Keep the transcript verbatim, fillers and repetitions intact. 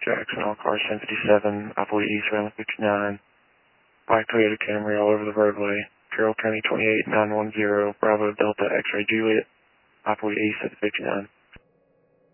Jackson, all cars ten fifty-seven, opposite east, around fifty-nine. Black Toyota Camry all over the roadway. Carroll County twenty-eight nine one zero, Bravo Delta X-Ray Juliet, opposite east at fifty-nine.